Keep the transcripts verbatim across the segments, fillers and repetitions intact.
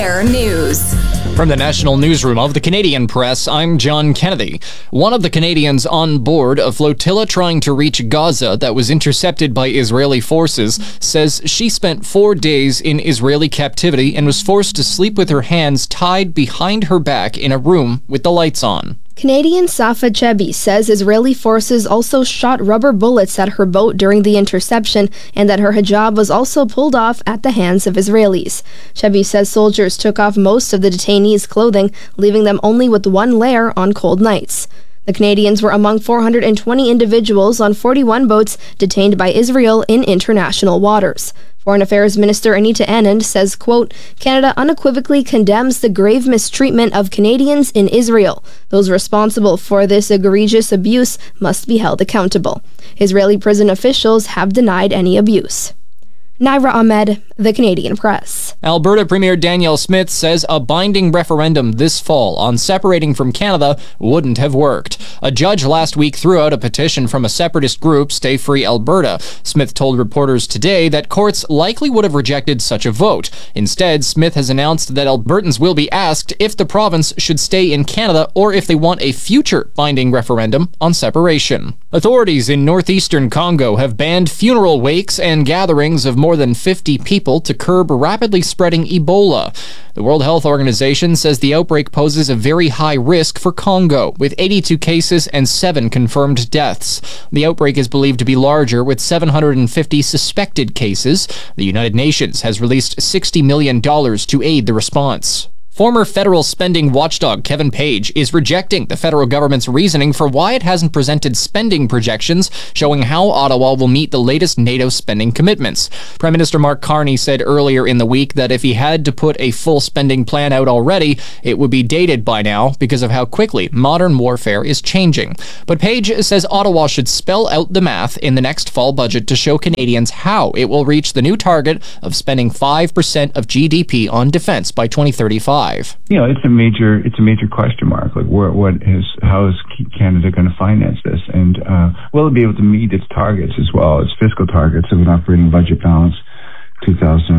Air News. From the National Newsroom of the Canadian Press, I'm John Kennedy. One of the Canadians on board a flotilla trying to reach Gaza that was intercepted by Israeli forces says she spent four days in Israeli captivity and was forced to sleep with her hands tied behind her back in a room with the lights on. Canadian Safa Chebi says Israeli forces also shot rubber bullets at her boat during the interception and that her hijab was also pulled off at the hands of Israelis. Chebi says soldiers took off most of the detainees' clothing, leaving them only with one layer on cold nights. The Canadians were among four hundred twenty individuals on forty-one boats detained by Israel in international waters. Foreign Affairs Minister Anita Anand says, quote, Canada unequivocally condemns the grave mistreatment of Canadians in Israel. Those responsible for this egregious abuse must be held accountable. Israeli prison officials have denied any abuse. Naira Ahmed, The Canadian Press. Alberta Premier Danielle Smith says a binding referendum this fall on separating from Canada wouldn't have worked. A judge last week threw out a petition from a separatist group, Stay Free Alberta. Smith told reporters today that courts likely would have rejected such a vote. Instead, Smith has announced that Albertans will be asked if the province should stay in Canada or if they want a future binding referendum on separation. Authorities in northeastern Congo have banned funeral wakes and gatherings of more than fifty people to curb rapidly spreading Ebola. The World Health Organization says the outbreak poses a very high risk for Congo, with eighty-two cases and seven confirmed deaths. The outbreak is believed to be larger, with seven hundred fifty suspected cases. The United Nations has released sixty million dollars to aid the response. Former federal spending watchdog Kevin Page is rejecting the federal government's reasoning for why it hasn't presented spending projections showing how Ottawa will meet the latest NATO spending commitments. Prime Minister Mark Carney said earlier in the week that if he had to put a full spending plan out already, it would be dated by now because of how quickly modern warfare is changing. But Page says Ottawa should spell out the math in the next fall budget to show Canadians how it will reach the new target of spending five percent of G D P on defense by twenty thirty-five. You know, it's a major, it's a major question mark. Like, where, what is, how is Canada going to finance this, and uh, will it be able to meet its targets as well, its fiscal targets of an operating budget balance, two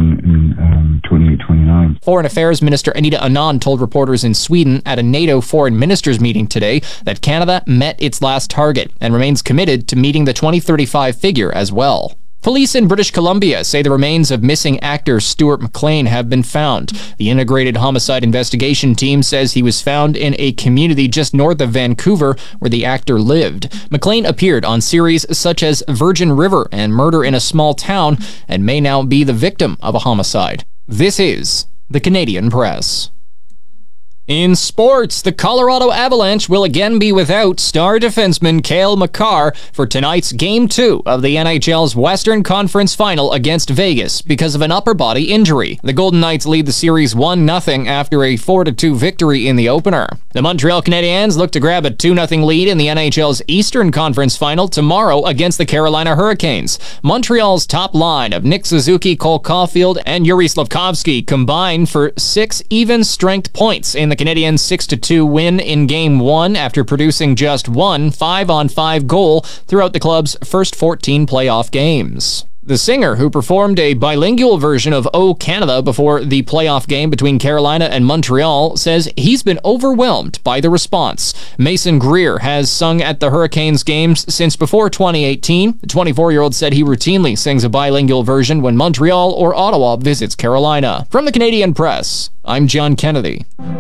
thousand twenty-eight twenty-nine. Foreign Affairs Minister Anita Anand told reporters in Sweden at a NATO foreign ministers meeting today that Canada met its last target and remains committed to meeting the twenty thirty-five figure as well. Police in British Columbia say the remains of missing actor Stuart McLean have been found. The Integrated Homicide Investigation Team says he was found in a community just north of Vancouver where the actor lived. McLean appeared on series such as Virgin River and Murder in a Small Town and may now be the victim of a homicide. This is the Canadian Press. In sports, the Colorado Avalanche will again be without star defenseman Cale Makar for tonight's Game two of the N H L's Western Conference Final against Vegas because of an upper body injury. The Golden Knights lead the series one nothing after a four to two victory in the opener. The Montreal Canadiens look to grab a two nothing lead in the N H L's Eastern Conference Final tomorrow against the Carolina Hurricanes. Montreal's top line of Nick Suzuki, Cole Caulfield, and Yuri Slafkovsky combined for six even-strength points in the Canadiens' six to two win in Game one after producing just one five on five goal throughout the club's first fourteen playoff games. The singer, who performed a bilingual version of O Canada before the playoff game between Carolina and Montreal, says he's been overwhelmed by the response. Mason Greer has sung at the Hurricanes games since before twenty eighteen. The twenty-four-year-old said he routinely sings a bilingual version when Montreal or Ottawa visits Carolina. From the Canadian Press, I'm John Kennedy.